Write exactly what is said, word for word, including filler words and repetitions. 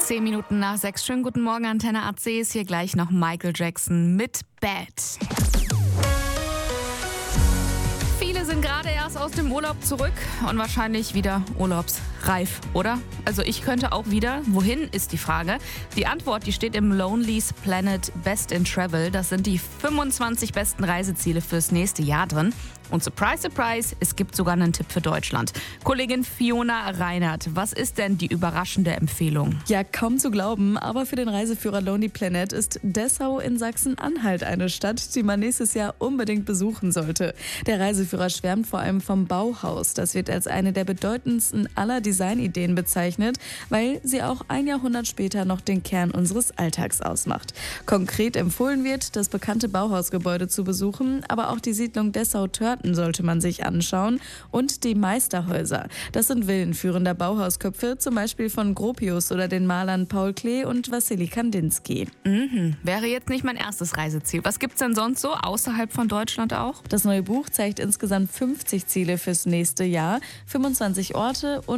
Zehn Minuten nach sechs. Schönen guten Morgen, Antenne A C ist hier gleich noch Michael Jackson mit Bad. Viele sind gerade erst aus dem Urlaub zurück und wahrscheinlich wieder urlaubsreif, oder? Also ich könnte auch wieder. Wohin, ist die Frage. Die Antwort, die steht im Lonely's Planet Best in Travel. Das sind die fünfundzwanzig besten Reiseziele fürs nächste Jahr drin. Und surprise, surprise, es gibt sogar einen Tipp für Deutschland. Kollegin Fiona Reinhardt, was ist denn die überraschende Empfehlung? Ja, kaum zu glauben, aber für den Reiseführer Lonely Planet ist Dessau in Sachsen-Anhalt eine Stadt, die man nächstes Jahr unbedingt besuchen sollte. Der Reiseführer schwärmt vor allem vom Bauhaus. Das wird als eine der bedeutendsten aller Designideen bezeichnet, weil sie auch ein Jahrhundert später noch den Kern unseres Alltags ausmacht. Konkret empfohlen wird, das bekannte Bauhausgebäude zu besuchen, aber auch die Siedlung Dessau-Törten sollte man sich anschauen und die Meisterhäuser. Das sind Villen führender Bauhausköpfe, zum Beispiel von Gropius oder den Malern Paul Klee und Wassily Kandinsky. Mhm. Wäre jetzt nicht mein erstes Reiseziel. Was gibt's denn sonst so außerhalb von Deutschland auch? Das neue Buch zeigt insgesamt fünfzig Ziele fürs nächste Jahr, fünfundzwanzig Orte und